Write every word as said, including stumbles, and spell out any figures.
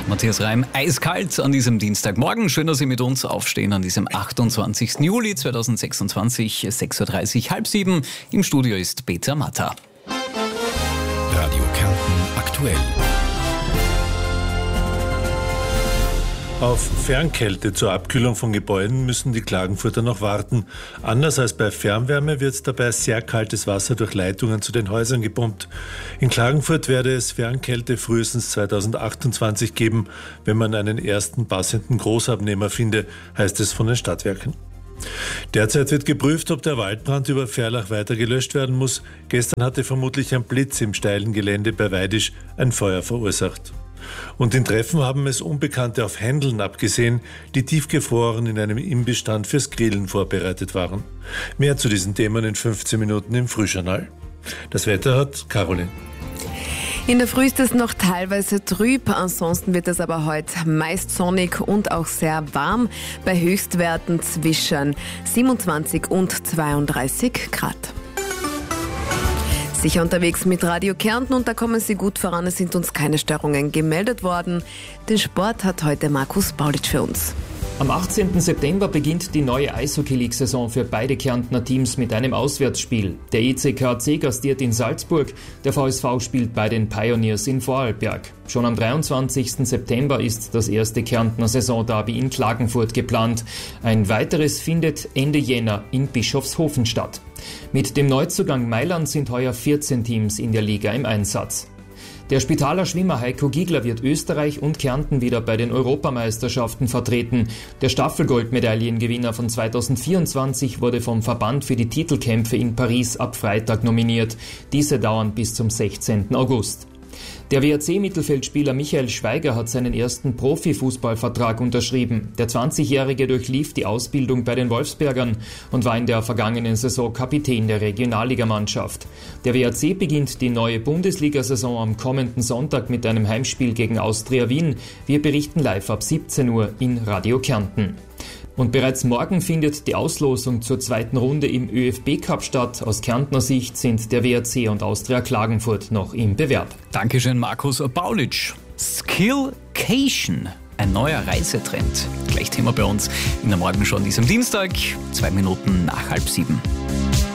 Matthias Reim, eiskalt an diesem Dienstagmorgen. Schön, dass Sie mit uns aufstehen an diesem achtundzwanzigsten Juli zweitausendsechsundzwanzig, sechs Uhr dreißig, halb sieben. Im Studio ist Peter Matter. Radio Kärnten aktuell. Auf Fernkälte zur Abkühlung von Gebäuden müssen die Klagenfurter noch warten. Anders als bei Fernwärme wird dabei sehr kaltes Wasser durch Leitungen zu den Häusern gepumpt. In Klagenfurt werde es Fernkälte frühestens zweitausendzweiundzwanzig geben, wenn man einen ersten passenden Großabnehmer finde, heißt es von den Stadtwerken. Derzeit wird geprüft, ob der Waldbrand über Ferlach weiter gelöscht werden muss. Gestern hatte vermutlich ein Blitz im steilen Gelände bei Weidisch ein Feuer verursacht. Und in Treffen haben es Unbekannte auf Händeln abgesehen, die tiefgefroren in einem Imbissstand fürs Grillen vorbereitet waren. Mehr zu diesen Themen in fünfzehn Minuten im Frühjournal. Das Wetter hat Caroline. In der Früh ist es noch teilweise trüb, ansonsten wird es aber heute meist sonnig und auch sehr warm, bei Höchstwerten zwischen siebenundzwanzig und zweiunddreißig Grad. Sicher unterwegs mit Radio Kärnten und da kommen Sie gut voran, es sind uns keine Störungen gemeldet worden. Den Sport hat heute Markus Paulitsch für uns. Am achtzehnten September beginnt die neue Eishockey-League-Saison für beide Kärntner Teams mit einem Auswärtsspiel. Der E C K C gastiert in Salzburg, der V S V spielt bei den Pioneers in Vorarlberg. Schon am dreiundzwanzigsten September ist das erste Kärntner Saisonderby in Klagenfurt geplant. Ein weiteres findet Ende Jänner in Bischofshofen statt. Mit dem Neuzugang Mailand sind heuer vierzehn Teams in der Liga im Einsatz. Der Spitaler Schwimmer Heiko Giegler wird Österreich und Kärnten wieder bei den Europameisterschaften vertreten. Der Staffelgoldmedaillengewinner von zweitausendvierundzwanzig wurde vom Verband für die Titelkämpfe in Paris ab Freitag nominiert. Diese dauern bis zum sechzehnten August. Der W R C-Mittelfeldspieler Michael Schweiger hat seinen ersten Profifußballvertrag unterschrieben. Der zwanzigjährige durchlief die Ausbildung bei den Wolfsbergern und war in der vergangenen Saison Kapitän der Regionalligamannschaft. Der W R C beginnt die neue Bundesliga-Saison am kommenden Sonntag mit einem Heimspiel gegen Austria Wien. Wir berichten live ab siebzehn Uhr in Radio Kärnten. Und bereits morgen findet die Auslosung zur zweiten Runde im ÖFB-Cup statt. Aus Kärntner Sicht sind der W R C und Austria Klagenfurt noch im Bewerb. Dankeschön, Markus Paulitsch. Skillcation, ein neuer Reisetrend. Gleich Thema bei uns in der Morgenshow an diesem Dienstag, zwei Minuten nach halb sieben.